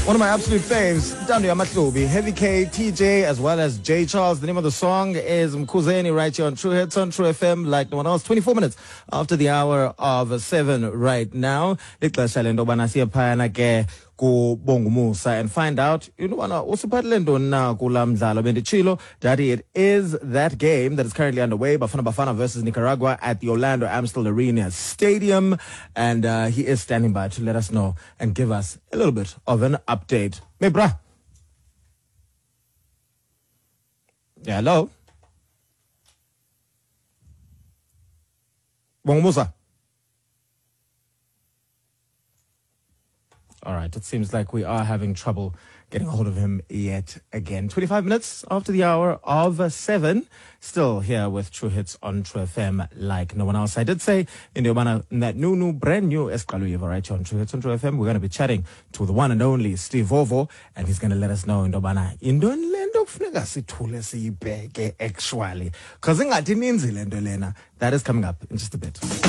One of my absolute faves, Dando Yamatlubi, Heavy K, TJ, as well as J Charles. The name of the song is Mkhuzeni, right here on True Hits on True FM, like no one else. 24 minutes after the hour of 7 right now. Ku Bongumusa and find out, Daddy, it is that game that is currently underway, Bafana Bafana versus Nicaragua at the Orlando Amstel Arena Stadium. And he is standing by to let us know and give us a little bit of an update. Me bra. Yeah, hello. Bongumusa. All right, it seems like we are having trouble getting a hold of him yet again. 25 minutes after the hour of 7, still here with True Hits on True FM like no one else. I did say in that brand new Escaluiva right here on True Hits on True FM, we're going to be chatting to the one and only Steve Vovo, and he's going to let us know actually. Because that is coming up in just a bit.